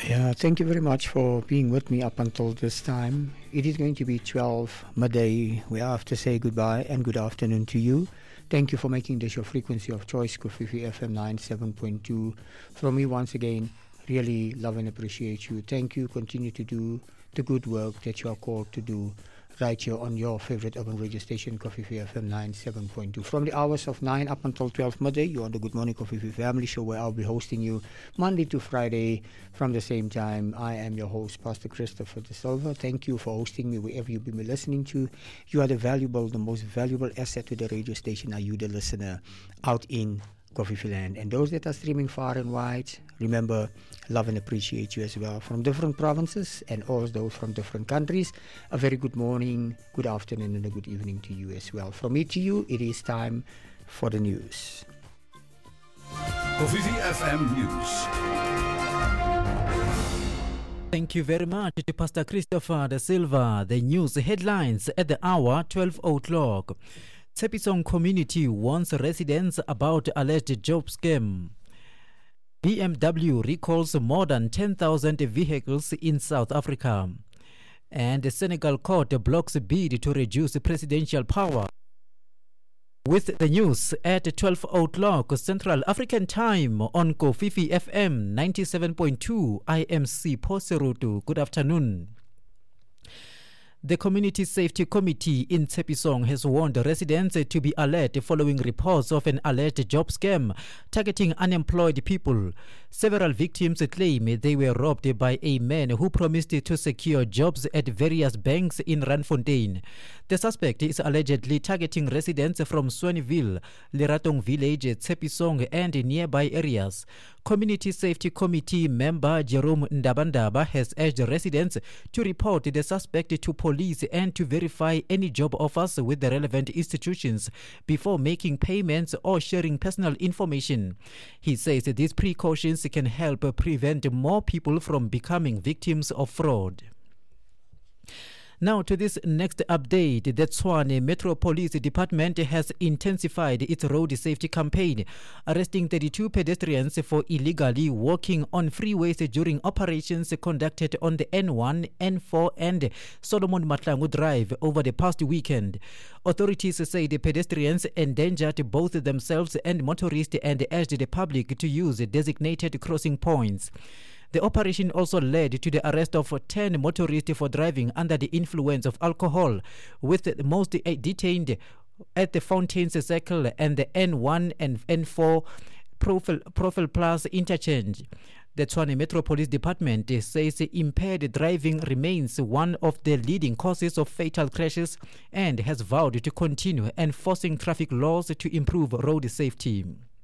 Yeah, thank you very much for being with me up until this time. It is going to be 12 midday. We have to say goodbye and good afternoon to you. Thank you for making this your frequency of choice, Kofifi FM 97.2. From me once again, really love and appreciate you. Thank you. Continue to do the good work that you are called to do right here on your favorite urban radio station, Kofifi FM 97.2. From the hours of 9 up until 12 midday, you're on the Good Morning Kofifi Family Show, where I'll be hosting you Monday to Friday from the same time. I am your host, Pastor Christopher De Silva. Thank you for hosting me wherever you've been listening to. You are the most valuable asset to the radio station. Are you the listener out in Kofifi Land? And those that are streaming far and wide, remember, love and appreciate you as well. From different provinces and all those from different countries, a very good morning, good afternoon, and a good evening to you as well. From me to you, it is time for the news. Kofifi FM News. Thank you very much to Pastor Christopher De Silva. The news headlines at the hour 12 o'clock. Tshepisong community warns residents about alleged job scam. BMW recalls more than 10,000 vehicles in South Africa. And the Senegal court blocks bid to reduce presidential power. With the news at 12 o'clock Central African Time on Kofifi FM 97.2, I am Sipho Serutu. Good afternoon. The Community Safety Committee in Tshepisong has warned residents to be alert following reports of an alleged job scam targeting unemployed people. Several victims claim they were robbed by a man who promised to secure jobs at various banks in Randfontein. The suspect is allegedly targeting residents from Swaneville, Leratong Village, Tshepisong and nearby areas. Community Safety Committee member Jerome Ndabandaba has urged residents to report the suspect to police and to verify any job offers with the relevant institutions before making payments or sharing personal information. He says these precautions can help prevent more people from becoming victims of fraud. Now to this next update. The Tshwane Metro Police Department has intensified its road safety campaign, arresting 32 pedestrians for illegally walking on freeways during operations conducted on the N1, N4 and Solomon Matlangu Drive over the past weekend. Authorities say the pedestrians endangered both themselves and motorists and urged the public to use designated crossing points. The operation also led to the arrest of 10 motorists for driving under the influence of alcohol, with most detained at the Fountains Circle and the N1 and N4 Profile Plus interchange. The Tshwane Metro Police Department says impaired driving remains one of the leading causes of fatal crashes and has vowed to continue enforcing traffic laws to improve road safety.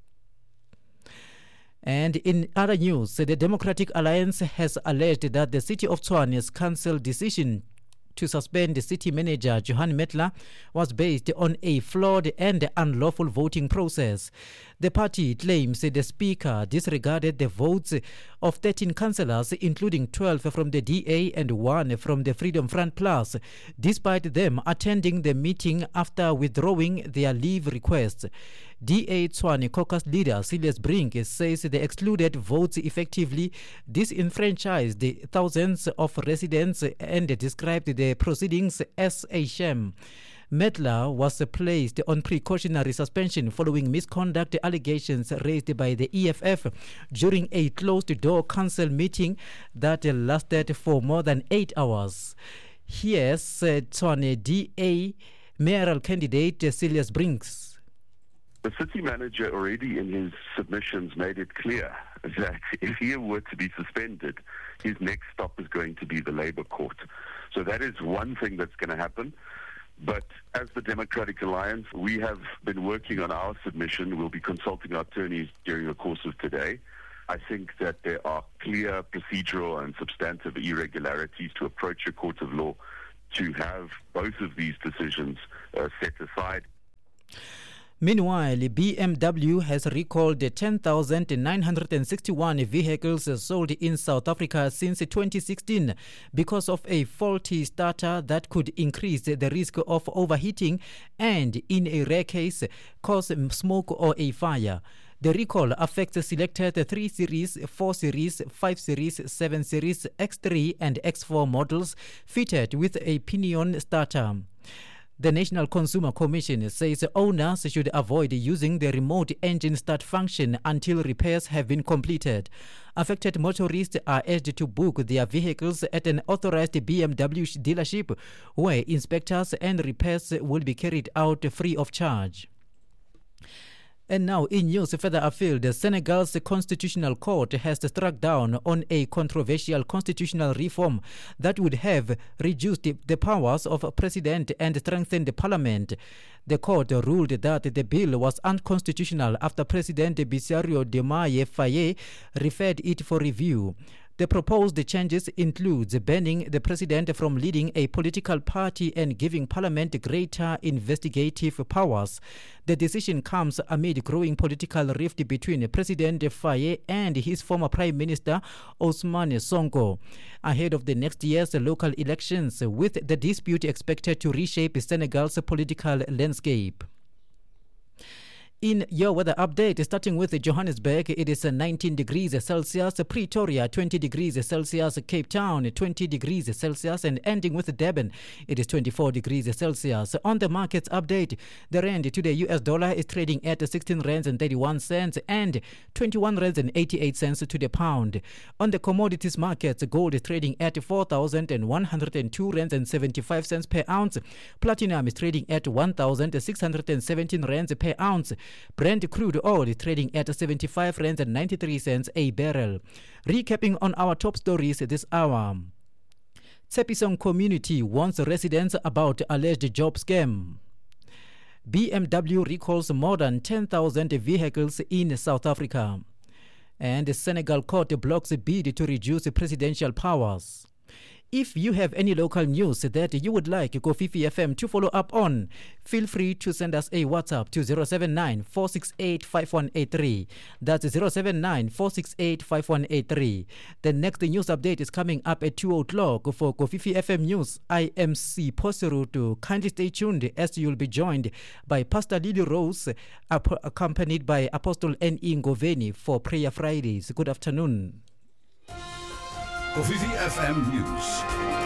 And in other news, the Democratic Alliance has alleged that the City of Tshwane's council decision to suspend the city manager Johan Metler was based on a flawed and unlawful voting process. The party claims the speaker disregarded the votes of 13 councillors, including 12 from the DA and 1 from the Freedom Front Plus, despite them attending the meeting after withdrawing their leave requests. DA Tshwane caucus leader Silas Brink says the excluded votes effectively disenfranchised the thousands of residents and described the proceedings as a sham. Metler was placed on precautionary suspension following misconduct allegations raised by the EFF during a closed-door council meeting that lasted for more than 8 hours. Here's Tshwane DA mayoral candidate Silas Brinks. The city manager already in his submissions made it clear that if he were to be suspended, his next stop is going to be the Labour Court. So that is one thing that's going to happen. But as the Democratic Alliance, we have been working on our submission. We'll be consulting our attorneys during the course of today. I think that there are clear procedural and substantive irregularities to approach a court of law to have both of these decisions set aside. Meanwhile, BMW has recalled 10,961 vehicles sold in South Africa since 2016 because of a faulty starter that could increase the risk of overheating and, in a rare case, cause smoke or a fire. The recall affects selected 3 Series, 4 Series, 5 Series, 7 Series, X3 and X4 models fitted with a pinion starter. The National Consumer Commission says owners should avoid using the remote engine start function until repairs have been completed. Affected motorists are urged to book their vehicles at an authorized BMW dealership where inspectors and repairs will be carried out free of charge. And now in news further afield, Senegal's Constitutional Court has struck down on a controversial constitutional reform that would have reduced the powers of President and strengthened the parliament. The court ruled that the bill was unconstitutional after President Bassirou Diomaye Faye referred it for review. The proposed changes include banning the president from leading a political party and giving parliament greater investigative powers. The decision comes amid growing political rift between President Faye and his former Prime Minister Ousmane Sonko ahead of the next year's local elections, with the dispute expected to reshape Senegal's political landscape. In your weather update, starting with Johannesburg, it is 19 degrees Celsius, Pretoria 20 degrees Celsius, Cape Town 20 degrees Celsius, and ending with Durban, it is 24 degrees Celsius. On the markets update, the rand to the US dollar is trading at 16 rands and 31 cents and 21 rands and 88 cents to the pound. On the commodities markets, gold is trading at 4,102 rands and 75 cents per ounce. Platinum is trading at 1,617 rands per ounce. Brent crude oil is trading at 75 rands and 93 cents a barrel. Recapping on our top stories this hour. Tshepisong community warns residents about alleged job scam. BMW recalls more than 10,000 vehicles in South Africa. And the Senegal court blocks a bid to reduce presidential powers. If you have any local news that you would like Kofifi FM to follow up on, feel free to send us a WhatsApp to 079-468-5183. That's 079-468-5183. The next news update is coming up at 2 o'clock for Kofifi FM News. I am C. Poserutu. Kindly stay tuned as you'll be joined by Pastor Lily Rose, accompanied by Apostle N.E. Ngoveni for Prayer Fridays. Good afternoon. Kofifi FM News.